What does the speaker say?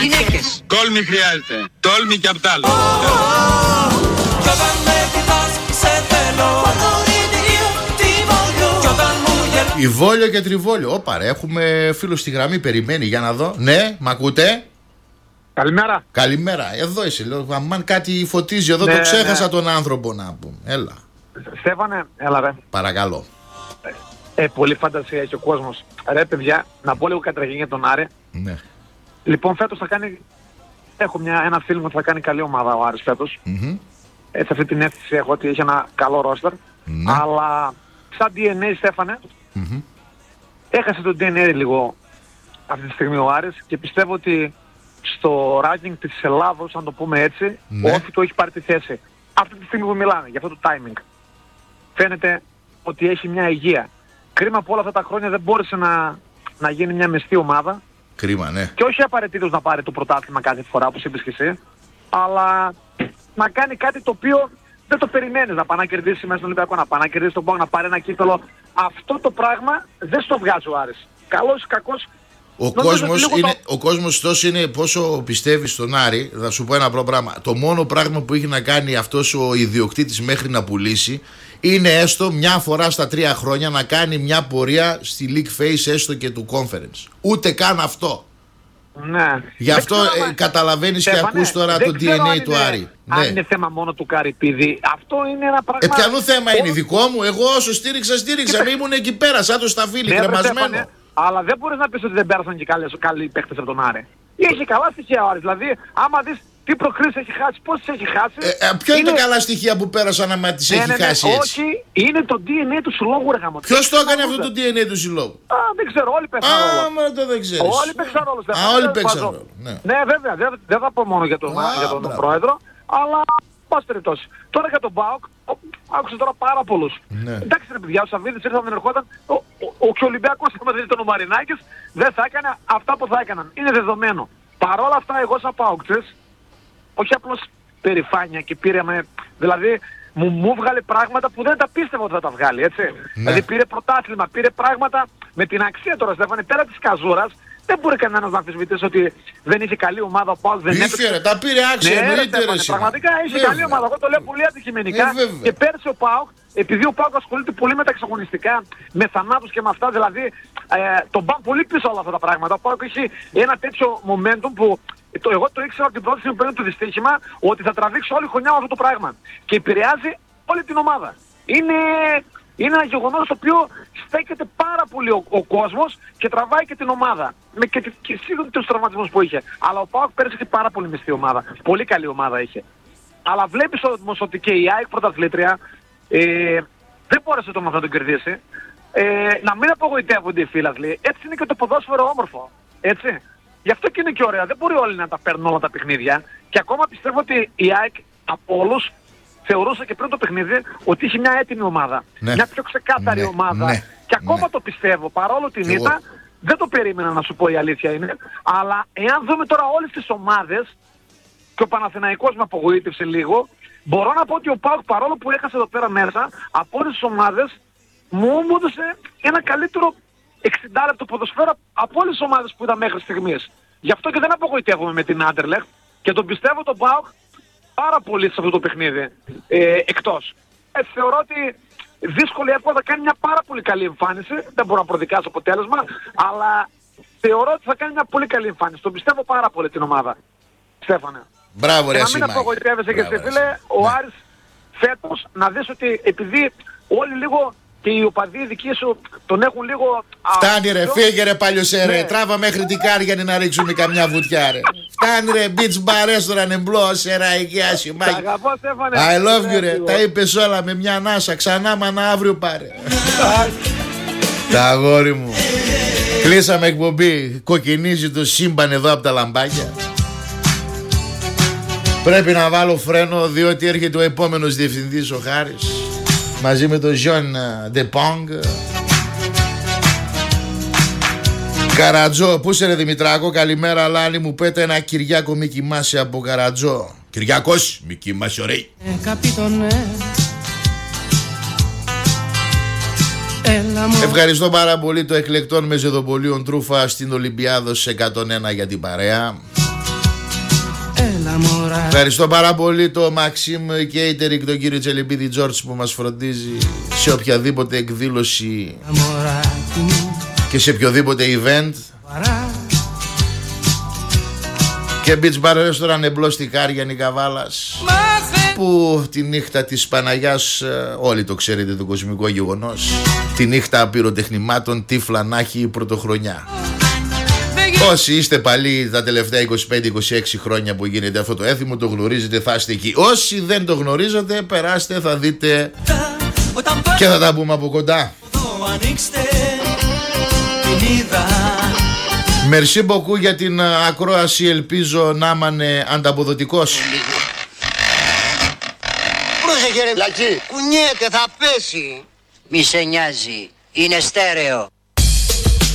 Γυναίκες. Τόλμη χρειάζεται. Τόλμη και απ' τ' άλλο. Η Βόλιο και Τριβόλιο. Όπα ρε, έχουμε φίλο στη γραμμή, περιμένει, για να δω. Ναι, μ' ακούτε? Καλημέρα. Καλημέρα, εδώ είσαι. Λέω, αμάν κάτι φωτίζει εδώ, το ξέχασα τον άνθρωπο να πούμε. Έλα. Στέφανε, έλα ρε. Παρακαλώ. Πολύ φαντασία έχει ο κόσμος. Ρε παιδιά, να πω λίγο κατραγή για τον Άρη. Ναι. Λοιπόν, φέτος θα κάνει... Έχω ένα φίλο που θα κάνει καλή ομάδα ο Άρης φέτος. Έτσι αυτή την αίσθηση έχω ότι έχει ένα καλό ρόστερ. Ναι. Αλλά σαν DNA, Στέφανε, έχασε το DNA λίγο αυτή τη στιγμή ο Άρης και πιστεύω ότι στο ranking της Ελλάδος, αν το πούμε έτσι, ναι, ο Όφη του έχει πάρει τη θέση. Αυτή τη στιγμή που μιλάμε, για αυτό το timing. Φαίνεται ότι έχει μια υγεία. Κρίμα που όλα αυτά τα χρόνια δεν μπόρεσε να γίνει μια μεστή ομάδα. Κρίμα, ναι. Και όχι απαραίτητος να πάρει το πρωτάθλημα κάθε φορά, όπως είπες και εσύ, αλλά να κάνει κάτι το οποίο δεν το περιμένεις. Να πάει να κερδίσει μέσα στον Ολυμπιακό, να πάει να κερδίσει τον Πάο, να πάρει ένα κύπελο. Αυτό το πράγμα δεν στο βγάζει ο Άρης. Καλός ή κακός. Ο κόσμος τόσο είναι πόσο πιστεύει στον Άρη. Θα σου πω ένα απλό πράγμα. Το μόνο πράγμα που έχει να κάνει αυτός ο ιδιοκτήτης μέχρι να πουλήσει είναι έστω μια φορά στα 3 χρόνια να κάνει μια πορεία στη League Phase έστω και του Conference. Ούτε καν αυτό. Ναι. Γι' αυτό καταλαβαίνεις και ακούς τώρα το DNA του Άρη. Αν είναι θέμα μόνο του Καρυπίδη, αυτό είναι ένα πράγμα. Ποιανού θέμα είναι δικό μου? Εγώ όσο στήριξα, μην ήμουν εκεί πέρα, σαν το σταφύλι, κρεμασμένο. Αλλά δεν μπορείς να πεις ότι δεν πέρασαν και καλοί παίχτες από τον Άρη. Είχε καλά στοιχεία ο Άρης. Δηλαδή, άμα δεις τι προκρίσεις έχει χάσει, πόσες έχει χάσει. Ποιο είναι τα καλά στοιχεία που πέρασαν άμα τις έχει χάσει έτσι? Όχι, είναι το DNA του συλλόγου, ρε γαμώ. Ποιος το έκανε αυτό το DNA του συλλόγου? Δεν ξέρω, όλοι παίξαν ρόλο. Μα δεν ξέρεις. Όλοι παίξαν ρόλο. Όλοι παίξαν ρόλο. Ναι, βέβαια, δεν θα πω μόνο για τον πρόεδρο, αλλά πάση περιπτώσει. Τώρα για τον ΠΑΟΚ, άκουσα τώρα πάρα πολλούς. Εντάξει ρε παιδιά, ο Σαββίδης ήρθε, δεν ερχόταν. Ο Ολυμπιακός, άμα δεν ήταν ο Μαρινάκης, δεν θα έκανε αυτά που θα έκαναν. Είναι δεδομένο. Παρόλα αυτά, εγώ σαν ΠΑΟΚτσες, όχι απλώς περηφάνεια και πήραμε, δηλαδή μου βγάλε πράγματα που δεν τα πίστευα ότι θα τα βγάλει, έτσι. Δηλαδή πήρε πρωτάθλημα, πήρε πράγματα με την αξία τώρα, Στέφανε, πέρα της καζούρας. Δεν μπορεί κανένας να αμφισβητήσει ότι δεν είχε καλή ομάδα ο ΠΑΟΚ. Τα πήρε άξια, πραγματικά είχε καλή ομάδα. Εγώ το λέω πολύ αντικειμενικά. Και πέρσι ο ΠΑΟΚ, επειδή ο ΠΑΟΚ ασχολείται πολύ με τα εξαγωνιστικά, με θανάτους και με αυτά, δηλαδή τον πάνε πολύ πίσω όλα αυτά τα πράγματα. Ο ΠΑΟΚ έχει ένα τέτοιο momentum που εγώ το ήξερα από την πρώτη στιγμή πριν το δυστύχημα ότι θα τραβήξει όλη η χρονιά αυτό το πράγμα. Και επηρεάζει όλη την ομάδα. Είναι ένα γεγονός το οποίο στέκεται πάρα πολύ ο κόσμος και τραβάει και την ομάδα. Και σίγουρα τους τραυματισμούς που είχε. Αλλά ο ΠΑΟΚ πέρασε είχε πάρα πολύ μεστή ομάδα. Πολύ καλή ομάδα είχε. Αλλά βλέπεις όμως ότι και η ΑΕΚ πρωταθλήτρια δεν μπόρεσε το να τον κερδίσει. Να μην απογοητεύονται οι φίλαθλοι. Έτσι είναι και το ποδόσφαιρο όμορφο. Έτσι. Γι' αυτό και είναι και ωραία. Δεν μπορεί όλοι να τα παίρνουν όλα τα παιχνίδια. Και ακόμα πιστεύω ότι η ΑΕΚ από όλους θεωρούσα και πριν το παιχνίδι ότι είχε μια έτοιμη ομάδα. Ναι. Μια πιο ξεκάθαρη ομάδα. Ναι. Και ακόμα το πιστεύω. Παρόλο την ήττα, δεν το περίμενα να σου πω, η αλήθεια είναι. Αλλά εάν δούμε τώρα όλες τις ομάδες, και ο Παναθηναϊκός με απογοήτευσε λίγο, μπορώ να πω ότι ο ΠΑΟΚ, παρόλο που έχασε εδώ πέρα μέσα, από όλες τις ομάδες μου έδωσε ένα καλύτερο 60 λεπτό ποδοσφαίρο από όλες τις ομάδες που είδα μέχρι στιγμής. Γι' αυτό και δεν απογοητεύομαι με την Άντερλεχτ και τον πιστεύω τον ΠΑΟΚ πάρα πολύ σε αυτό το παιχνίδι εκτός. Θεωρώ ότι δύσκολη εύκολα θα κάνει μια πάρα πολύ καλή εμφάνιση. Δεν μπορώ να προδικάσω αποτέλεσμα, αλλά θεωρώ ότι θα κάνει μια πολύ καλή εμφάνιση. Τον πιστεύω πάρα πολύ την ομάδα. Στέφανε. Μπράβο, ρε, να μην απογοητεύεσαι και φίλε, ο Άρης φέτος να δεις ότι επειδή όλοι λίγο και οι οπαδοί δικοί σου τον έχουν λίγο... Φτάνει ρε, φύγε ρε παλιωσέ ρε, τράβα μέχρι την Κάργιανη να ρίξουμε καμιά βουτιά ρε. Φτάνει ρε, beach bar restaurant εμπλώσε ρε, αγιά σημάγια. Αγαπώ Στέφανε. I love you ρε, τα είπες όλα με μια ανάσα, ξανά μάνα αύριο πάρε. Τα αγόρι μου. Κλείσαμε εκπομπή, κοκκινίζει το σύμπαν εδώ από τα λαμπάκια. Πρέπει να βάλω φρένο διότι έρχεται ο επόμενος διευθυντής ο Χάρης μαζί με τον Ζιόν Ντεπόγκ. Καρατζό, πού είσαι ρε Δημητράκο? Καλημέρα Λάνη, μου πέτα ένα Κυριάκο μη κοιμάσαι από Καρατζό. Κυριάκος, μη κοιμάσαι ωραί. Ευχαριστώ πάρα πολύ το εκλεκτόν Μεζεδοπολίων Τρούφα στην Ολυμπιάδος 101 για την παρέα. Ευχαριστώ πάρα πολύ το Maxim Catering, τον κύριο Τσελεπίδη Τζόρτς που μας φροντίζει σε οποιαδήποτε εκδήλωση και σε οποιοδήποτε event. Και Beach Bar Restaurant εμπλώς στη Κάριανη Καβάλας, που τη νύχτα της Παναγιάς, όλοι το ξέρετε το κοσμικό γεγονός, τη νύχτα πυροτεχνημάτων τύφλα να έχει πρωτοχρονιά. Όσοι είστε παλιοί τα τελευταία 25-26 χρόνια που γίνεται αυτό το έθιμο, το γνωρίζετε, θα είστε εκεί. Όσοι δεν το γνωρίζετε, περάστε, θα δείτε και θα τα πούμε από κοντά. Μερσί μποκού για την ακρόαση, ελπίζω να είμαι ανταποδοτικός. Πρόσεχε ρε Λακή, κουνιέται, θα πέσει. Μη σε νοιάζει, είναι στέρεο.